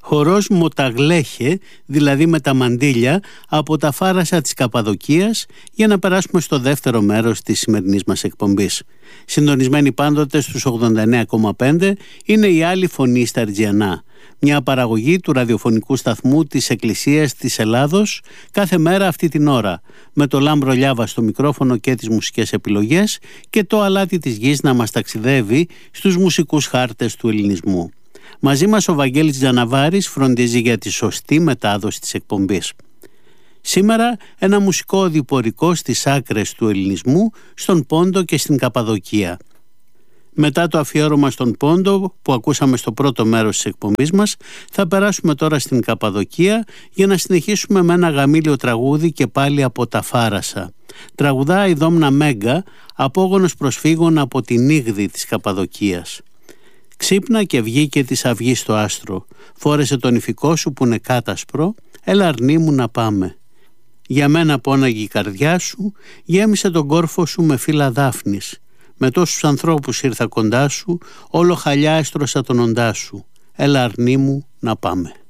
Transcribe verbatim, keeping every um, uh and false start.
Χορός Μοταγλέχε, δηλαδή με τα μαντήλια, από τα Φάρασα της Καπαδοκίας, για να περάσουμε στο δεύτερο μέρος της σημερινής μας εκπομπής. Συντονισμένοι πάντοτε στους ογδόντα εννέα κόμμα πέντε είναι η Άλλη Φωνή στα Αιτζιανά, μια παραγωγή του ραδιοφωνικού σταθμού της Εκκλησίας της Ελλάδος, κάθε μέρα αυτή την ώρα, με το Λάμπρο Λιάβα στο μικρόφωνο και τις μουσικές επιλογές και το αλάτι της γης να μας ταξιδεύει στους μουσικούς χάρτες του ελληνισμού. Μαζί μας ο Βαγγέλης Τζαναβάρης φροντίζει για τη σωστή μετάδοση της εκπομπής. Σήμερα ένα μουσικό οδηπορικό στις άκρες του ελληνισμού, στον Πόντο και στην Καπαδοκία. Μετά το αφιέρωμα στον Πόντο που ακούσαμε στο πρώτο μέρος της εκπομπής μας, θα περάσουμε τώρα στην Καπαδοκία για να συνεχίσουμε με ένα γαμήλιο τραγούδι και πάλι από τα Φάρασα. Τραγουδά η Δόμνα Μέγκα, απόγονος προσφύγων από την Ήγδη της Καπαδοκίας. Ξύπνα και βγήκε της αυγής το άστρο, φόρεσε τον ηφικό σου που είναι κάτασπρο, έλα αρνί μου να πάμε. Για μένα πόναγε η καρδιά σου, γέμισε τον κόρφο σου με φύλλα δάφνης. Με τόσους ανθρώπους ήρθα κοντά σου, όλο χαλιά έστρωσα τον οντά σου, έλα αρνί μου να πάμε.